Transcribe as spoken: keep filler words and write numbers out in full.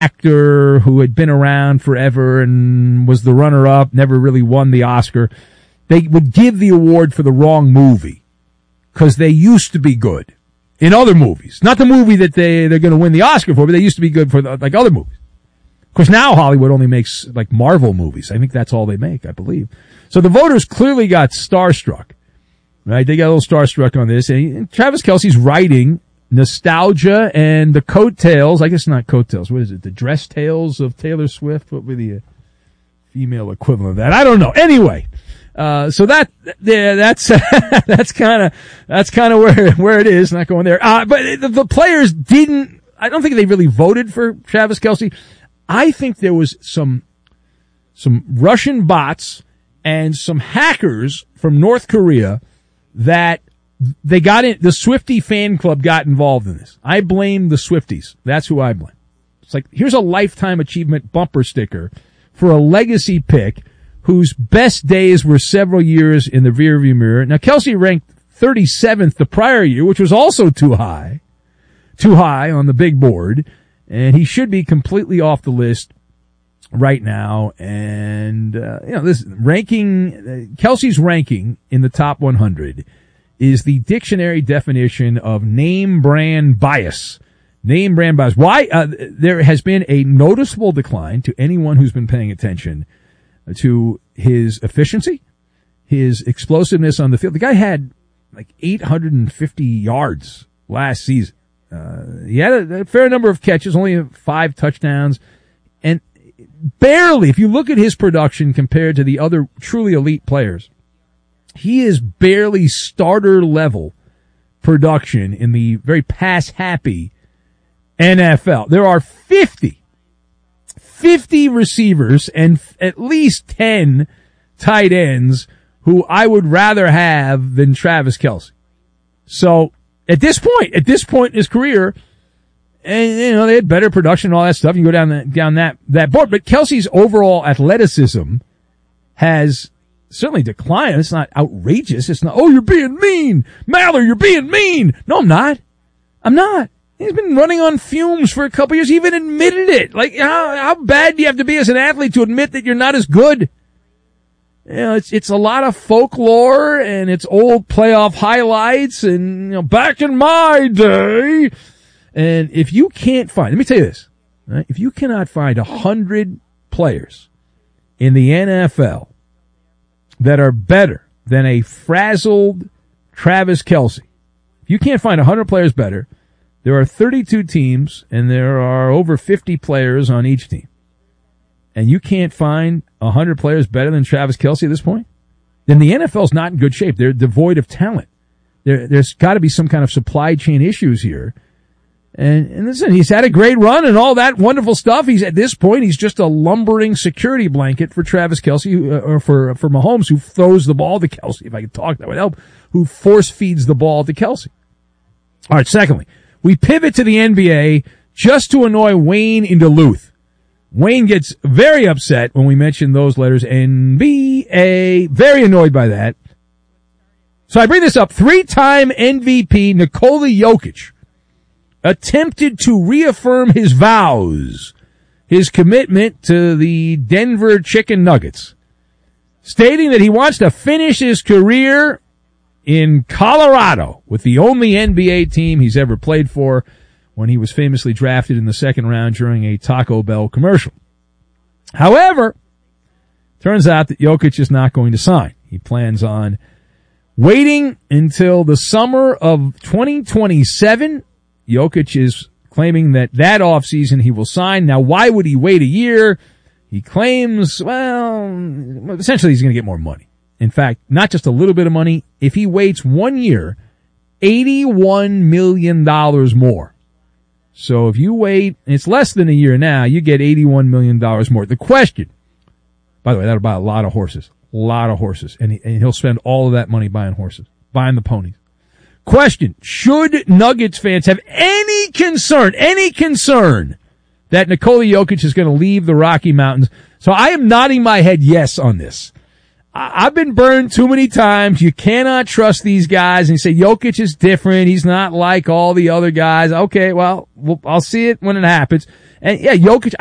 actor who had been around forever and was the runner-up, never really won the Oscar. They would give the award for the wrong movie because they used to be good in other movies. Not the movie that they, they're going to win the Oscar for, but they used to be good for the, like other movies. Of course, now Hollywood only makes like Marvel movies. I think that's all they make, I believe. So the voters clearly got starstruck, right? They got a little starstruck on this. And Travis Kelce's writing nostalgia and the coattails. I guess not coattails. What is it? The dress tails of Taylor Swift? What would be the female equivalent of that? I don't know. Anyway, uh, so that, yeah, that's, that's kind of, that's kind of where, where it is. Not going there. Uh, but the, the players didn't, I don't think they really voted for Travis Kelce. I think there was some, some Russian bots and some hackers from North Korea that they got in, the Swiftie fan club got involved in this. I blame the Swifties. That's who I blame. It's like, here's a lifetime achievement bumper sticker for a legacy pick whose best days were several years in the rearview mirror. Now, Kelce ranked thirty-seventh the prior year, which was also too high, too high on the big board. And he should be completely off the list right now. And, uh, you know, this ranking, uh, Kelce's ranking in the top one hundred is the dictionary definition of name brand bias. Name brand bias. Why? Uh, there has been a noticeable decline to anyone who's been paying attention to his efficiency, his explosiveness on the field. The guy had like eight hundred fifty yards last season. Uh, he had a, a fair number of catches, only five touchdowns, and barely, if you look at his production compared to the other truly elite players, he is barely starter level production in the very pass happy N F L. There are fifty, fifty receivers and f- at least ten tight ends who I would rather have than Travis Kelce. So, At this point, at this point in his career, and you know, they had better production and all that stuff. You go down that, down that, that board. But Kelce's overall athleticism has certainly declined. It's not outrageous. It's not, oh, you're being mean. Maller, you're being mean. No, I'm not. I'm not. He's been running on fumes for a couple years. He even admitted it. Like, how, how bad do you have to be as an athlete to admit that you're not as good? You know, it's, it's a lot of folklore and it's old playoff highlights and, you know, back in my day. And if you can't find, let me tell you this, right? If you cannot find a hundred players in the N F L that are better than a frazzled Travis Kelce, if you can't find a hundred players better, there are thirty-two teams and there are over fifty players on each team. And you can't find one hundred players better than Travis Kelce at this point, then the N F L's not in good shape. They're devoid of talent. There, there's got to be some kind of supply chain issues here. And, and listen, he's had a great run and all that wonderful stuff. He's at this point, he's just a lumbering security blanket for Travis Kelce, uh, or for, for Mahomes, who throws the ball to Kelce. If I could talk, that would help. Who force feeds the ball to Kelce. All right. Secondly, we pivot to the N B A just to annoy Wayne in Duluth. Wayne gets very upset when we mention those letters, N B A, very annoyed by that. So I bring this up. Three-time M V P Nikola Jokic attempted to reaffirm his vows, his commitment to the Denver Chicken Nuggets, stating that he wants to finish his career in Colorado with the only N B A team he's ever played for, when he was famously drafted in the second round during a Taco Bell commercial. However, turns out that Jokic is not going to sign. He plans on waiting until the summer of twenty twenty-seven. Jokic is claiming that that offseason he will sign. Now, why would he wait a year? He claims, well, essentially he's going to get more money. In fact, not just a little bit of money. If he waits one year, eighty-one million dollars more. So if you wait, it's less than a year now, you get eighty-one million dollars more. The question, by the way, that'll buy a lot of horses, a lot of horses, and, he, and he'll spend all of that money buying horses, buying the ponies. Question, should Nuggets fans have any concern, any concern that Nikola Jokic is going to leave the Rocky Mountains? So I am nodding my head yes on this. I've been burned too many times. You cannot trust these guys. And you say, Jokic is different. He's not like all the other guys. Okay, well, I'll see it when it happens. And yeah, Jokic,